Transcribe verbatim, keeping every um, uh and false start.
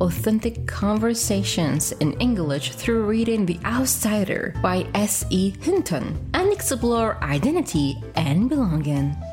authentic conversations in English through reading The Outsider by S E Hinton and explore identity and belonging.